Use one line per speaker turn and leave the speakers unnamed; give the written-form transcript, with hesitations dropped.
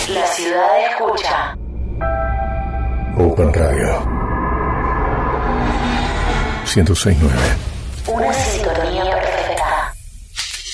La ciudad escucha.
Open Radio 106.9.
Una sintonía